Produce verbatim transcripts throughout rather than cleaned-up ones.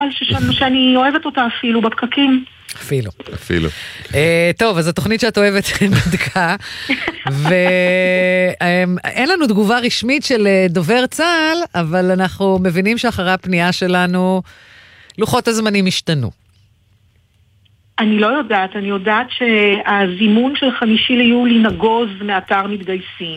שאני אוהבת אותה אפילו בפקקים. אפילו. אפילו. טוב, אז התוכנית שאת אוהבת נדקה, ואין לנו תגובה רשמית של דובר צה"ל, אבל אנחנו מבינים שאחרי הפנייה שלנו, לוחות הזמנים השתנו. אני לא יודעת, אני יודעת שהזימון של חמישי ליולי נגוז מאתר מתגייסים.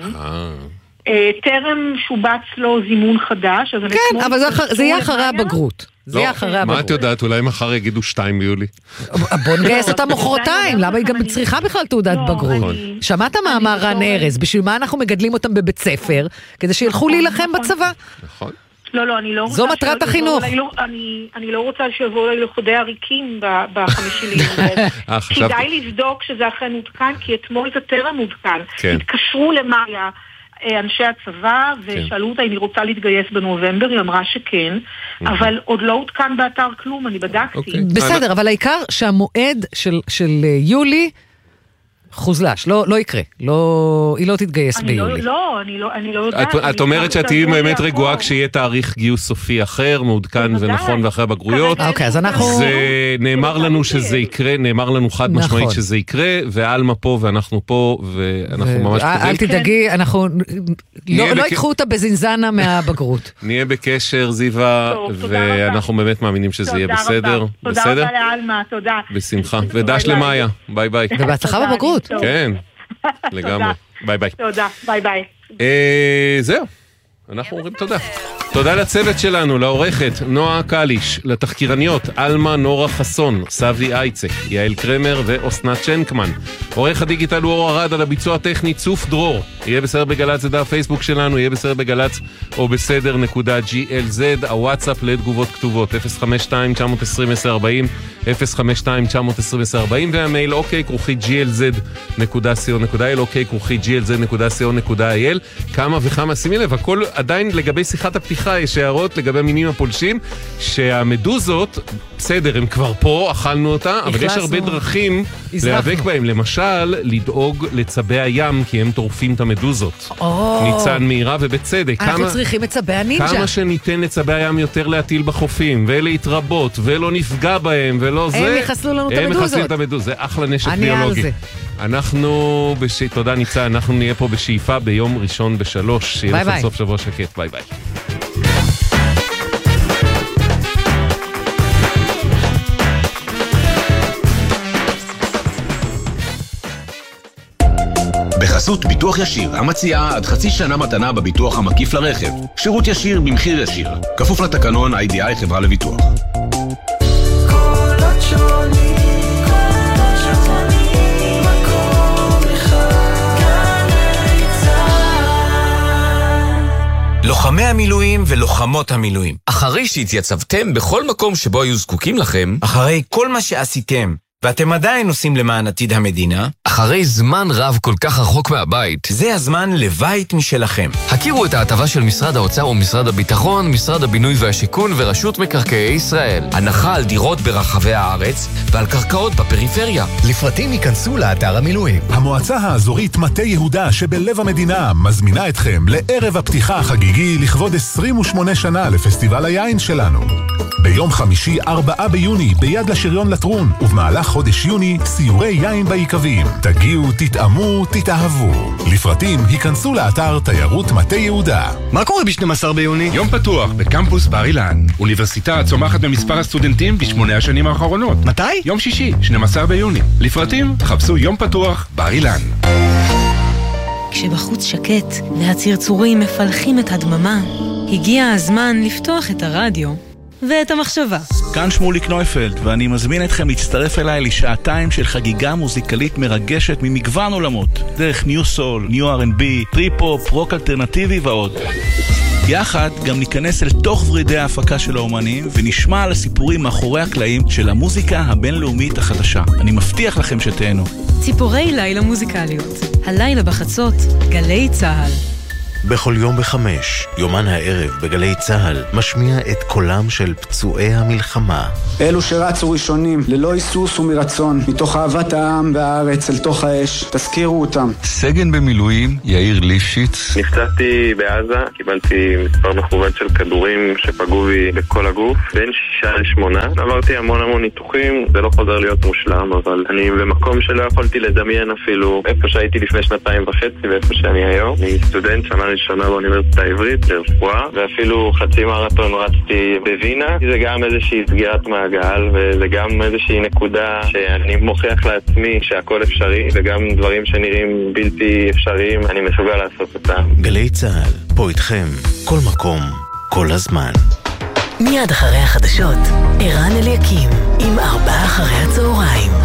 טרם שובץ לו זימון חדש. כן, אבל זה יהיה אחרי הבגרות. זה יהיה אחרי הבגרות. מה את יודעת? אולי מחר יגידו שתיים ביולי. בוא נגייס אותה מחרתיים, למה היא גם צריכה בכלל תעודת בגרות? שמעת מאמר רן ארז, בשביל מה אנחנו מגדלים אותם בבית ספר? כדי שילכו להילחם בצבא? נכון. לא, לא, אני לא רוצה... זו מטרת החינוך. אני לא רוצה שיבואו אליי לחודי עריקים בחמישי ליולי. כדאי לבדוק שזה אכן עודכן, כי אתמול זה טרם עודכן. התקשרו למאיה אנשי הצבא, ושאלו אותה אם היא רוצה להתגייס בנובמבר, היא אמרה שכן, אבל עוד לא עודכן באתר כלום, אני בדקתי. בסדר, אבל העיקר שהמועד של יולי חוזלש, לא, לא יקרה. לא, היא לא תתגייס אני ביולי. לא, לא, אני לא, אני לא יודעת. את, את אומרת שאת תהיי באמת רגועה כשיהיה תאריך גיוס סופי אחר, מעודכן ונכון ואחרי הבגרויות. אוקיי, אז אנחנו... זה נאמר לנו שזה יקרה, נאמר לנו חד משמעית שזה יקרה, ואלמה פה ואנחנו פה, ואנחנו ממש... אל תדאגי, אנחנו... לא ייקחו אותה בזינזנה מהבגרות. נהיה בקשר, זיווה, ואנחנו באמת מאמינים שזה יהיה בסדר. תודה רבה לאלמה, תודה. בשמחה. ודש למאיה. ביי ביי. ובהצלחה בבגרות. כן, לגמרי. ביי ביי. תודה, ביי ביי. זהו, אנחנו אומרים תודה. תודה לצוות שלנו, לעורכת נועה קליש, לתחקירניות אלמה נורה חסון, סבי אייצק, יעל קרמר ואוסנת שנקמן. עורך הדיגיטל הוא אור ארד, על הביצוע הטכני צוף דרור. יהיה בסדר בגלץ, זה דף פייסבוק שלנו, יהיה בסדר בגלץ או בסדר נקודה ג'י אל זד, הוואטסאפ לתגובות כתובות אפס חמש שתיים תשע עשרים עשר ארבעים, אפס חמש שתיים תשע עשרים עשר ארבעים, והמייל אוקיי כרוכית ג'י אל זד נקודה סי או נקודה איי אל, אוקיי כרוכית ג'י אל זד נקודה סי או נקודה איי אל. כמה וכמה, שימי לב, הכל עדיין לגבי שיחת הפתיחה, יש הערות לגבי מינים הפולשים, שהמדוזות, בסדר, הם כבר פה, אכלנו אותה, אבל יש הרבה דרכים להיאבק בהם. למשל, לדאוג לצבי הים, כי הם טורפים את המדוזות. ניצן מהירה ובצדק. אנחנו צריכים את צבי הנינג'ה. כמה שניתן לצבי הים יותר להטיל בחופים, ולהתרבות, ולא נפגע בהם, ולא זה. הם יחסלו לנו את המדוזות. הם יחסלו את המדוזות. זה אחלה נשק ביולוגי. אנחנו, תודה ניצן, אנחנו נהיה פה בשאיפה ביום ראשון בשלוש. שיהיה לכם סוף שבוע שקט. ביי ביי. בחסות ביטוח ישיר, המציעה עד חצי שנה מתנה בביטוח המקיף לרכב. שירות ישיר במחיר ישיר. כפוף לתקנון איי די איי חברה לביטוח. קולות שונים, קולות שונים, מקום אחד, גלי צהל. לוחמי המילואים ולוחמות המילואים. אחרי שהתייצבתם בכל מקום שבו היו זקוקים לכם, אחרי כל מה שעשיתם, ואתם עדיין עושים למען עתיד המדינה, אחרי זמן רב כל כך רחוק מהבית, זה הזמן לבית משלכם. הכירו את ההטבה של משרד האוצר ומשרד הביטחון, משרד הבינוי והשיכון ורשות מקרקעי ישראל. הנחה על דירות ברחבי הארץ ועל קרקעות בפריפריה. לפרטים ייכנסו לאתר המילואים. המועצה האזורית מטה יהודה שבלב המדינה מזמינה אתכם לערב הפתיחה החגיגי לכבוד עשרים ושמונה שנה לפסטיבל היין שלנו. ביום חמישי ארבעה ביוני ביד לשריון לטרון, ובמהלך חודש יוני סיורי יין בעיקבים. תגיעו, תתאמו, תתאהבו. לפרטים היכנסו לאתר תיירות מטה יהודה. מה קורה ב-שנים עשר ביוני? יום פתוח בקמפוס בר אילן. אוניברסיטה צומחת במספר הסטודנטים בשמונה השנים האחרונות. מתי? יום שישי, שנים עשר ביוני. לפרטים חפשו יום פתוח בר אילן. כשבחוץ שקט והצרצורים מפלחים את הדממה, הגיע הזמן לפתוח את הרדיו ואת המחשבה. כאן שמוליק נויפלד, ואני מזמין אתכם להצטרף אליי לשעתיים של חגיגה מוזיקלית מרגשת ממגוון עולמות, דרך ניו סול, ניו אר אנד בי, טריפ-הופ, רוק אלטרנטיבי ועוד. יחד גם ניכנס אל תוך ורידי ההפקה של האומנים ונשמע על הסיפורים מאחורי הקלעים של המוזיקה הבינלאומית החדשה. אני מבטיח לכם שתהנו. ציפורי לילה מוזיקליות, הלילה בחצות, גלי צהל. בכל יום בחמש, יומן הערב בגלי צהל, משמיע את קולם של פצועי המלחמה. אלו שרצו ראשונים, ללא היסוס ומרצון, מתוך אהבת העם והארץ אל תוך האש, תזכירו אותם. סגן במילואים, יאיר ליפשיץ. נפצעתי בעזה, קיבלתי מספר מכובד של כדורים שפגעו בי בכל הגוף, בין שישה לשמונה. עברתי המון המון ניתוחים, זה לא חוזר להיות מושלם, אבל אני במקום שלא יכולתי לדמיין אפילו איפה שהייתי לפני שנתיים וחצי ואיפה שאני היום. אני סטודנט שנה ראשונה באוניברסיטה העברית לרפואה, ואפילו חצי מרתון רצתי בווינה. זה גם איזושהי סגירת מעגל, וזה גם איזושהי נקודה שאני מוכיח לעצמי שהכל אפשרי, וגם דברים שנראים בלתי אפשריים, אני מסוגל לעשות אותם. גלי צהל, פה איתכם, כל מקום, כל הזמן. מיד אחרי החדשות, ערן אליקים, עם ארבעה אחרי הצהריים.